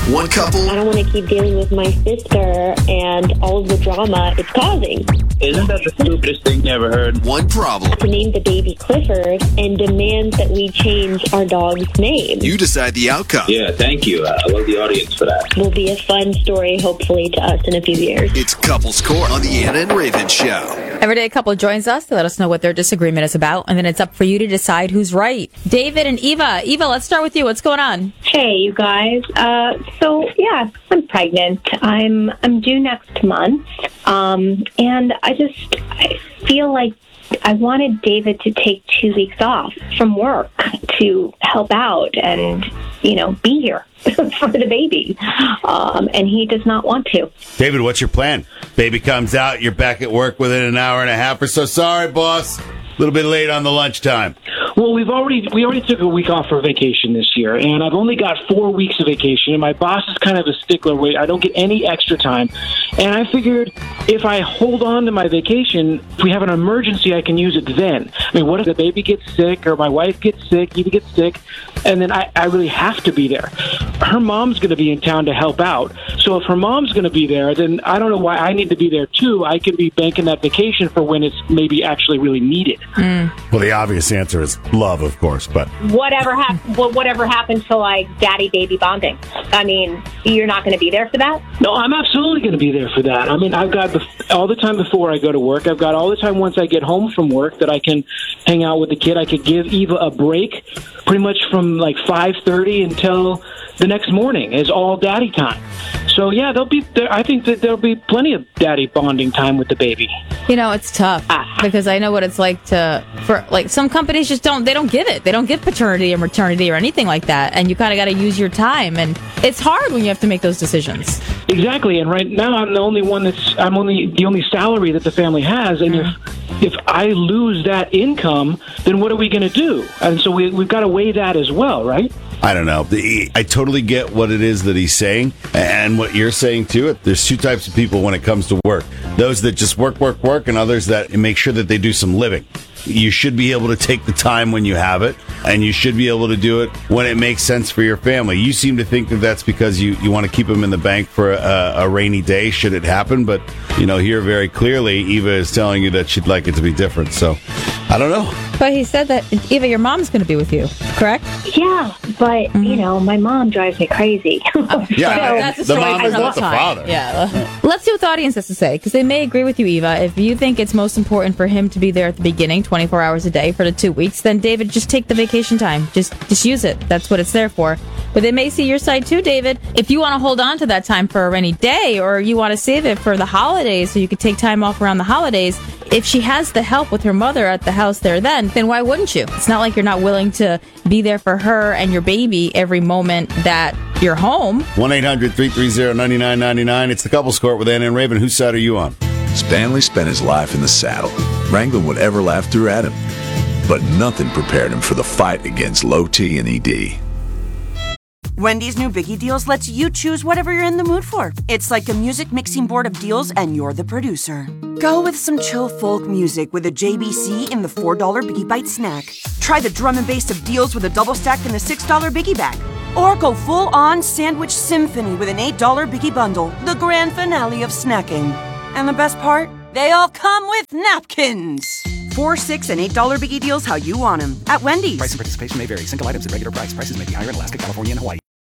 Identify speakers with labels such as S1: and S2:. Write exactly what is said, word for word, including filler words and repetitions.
S1: One couple.
S2: I don't want to keep dealing with my sister and all of the drama it's causing.
S3: Isn't that the stupidest thing you ever heard?
S1: One problem.
S2: To name the baby Clifford and demands that we change our dog's name.
S1: You decide the outcome.
S3: Yeah, thank you. Uh, I love the audience for that.
S2: Will be a fun story, hopefully, to us in a few years.
S1: It's Couples Court on the Anna and Raven Show.
S4: Everyday couple joins us to let us know what their disagreement is about, and then it's up for you to decide who's right. David and Eva. Eva, let's start with you. What's going on?
S5: Hey, you guys. Uh, so yeah, I'm pregnant. I'm I'm due next month, um, and I just I feel like I wanted David to take two weeks off from work to help out and you know be here for the baby, um, and he does not want to.
S6: David, what's your plan? Baby comes out, you're back at work within an hour and a half or so. Sorry, boss. A little bit late on the lunchtime.
S7: Well, we've already we already took a week off for vacation this year, and I've only got four weeks of vacation. And my boss is kind of a stickler. Wait, I don't get any extra time, and I figured if I hold on to my vacation, if we have an emergency, I can use it then. I mean, what if the baby gets sick, or my wife gets sick, Eva gets sick, and then I, I really have to be there. Her mom's going to be in town to help out, so if her mom's going to be there, then I don't know why I need to be there too. I could be banking that vacation for when it's maybe actually really needed.
S6: Mm. Well, the obvious answer is love, of course, but
S5: Whatever hap- whatever happened to like daddy baby bonding? I mean, you're not going to be there for that?
S7: No, I'm absolutely going to be there for that. I mean, I've got bef- all the time before I go to work. I've got all the time once I get home from work that I can hang out with the kid. I could give Eva a break pretty much from like five thirty until the next morning is all daddy time. So, yeah, there'll be. There, I think that there'll be plenty of daddy bonding time with the baby.
S4: You know, it's tough
S5: Ah.
S4: because I know what it's like to, for like some companies just don't, they don't give it. They don't give paternity or maternity or anything like that. And you kind of got to use your time. And it's hard when you have to make those decisions.
S7: Exactly, and right now I'm the only one that's I'm only the only salary that the family has, and if if I lose that income, then what are we going to do? And so we we've got to weigh that as well, right?
S6: I don't know. The, I totally get what it is that he's saying and what you're saying too. There's two types of people when it comes to work. Those that just work, work, work, and others that make sure that they do some living. You should be able to take the time when you have it, and you should be able to do it when it makes sense for your family. You seem to think that that's because you, you want to keep them in the bank for a, a rainy day should it happen, but, you know, here very clearly, Eva is telling you that she'd like it to be different, so I don't know.
S4: But he said that, Eva, your mom's going to be with you, correct?
S5: Yeah, but,
S4: Mm-hmm.
S5: you know, my mom drives me crazy.
S6: Yeah,
S4: That's a
S6: the
S4: story
S6: mom
S4: for
S6: is
S4: another
S6: not the
S4: time.
S6: father.
S4: Yeah. Let's see what the audience has to say, because they may agree with you, Eva. If you think it's most important for him to be there at the beginning, twenty-four hours a day for the two weeks, then David, just take the vacation time. Just, just use it. That's what it's there for. But they may see your side too, David. If you want to hold on to that time for a rainy day, or you want to save it for the holidays so you could take time off around the holidays, if she has the help with her mother at the house there then, then why wouldn't you? It's not like you're not willing to be there for her and your baby every moment that you're home.
S6: one eight hundred three three zero nine nine nine nine. It's the Couples Court with Anna and Raven. Whose side are you on?
S8: Stanley spent his life in the saddle, wrangling whatever life threw at him. But nothing prepared him for the fight against low T and E D.
S9: Wendy's new Biggie Deals lets you choose whatever you're in the mood for. It's like a music mixing board of deals, and you're the producer. Go with some chill folk music with a J B C in the four dollar Biggie Bite snack. Try the drum and bass of deals with a double stack in the six dollar Biggie Bag. Or go full-on sandwich symphony with an eight dollar Biggie Bundle, the grand finale of snacking. And the best part? They all come with napkins. Four, six, and eight dollar Biggie Deals how you want them at Wendy's.
S10: Price and participation may vary. Single items at regular price. Prices may be higher in Alaska, California, and Hawaii.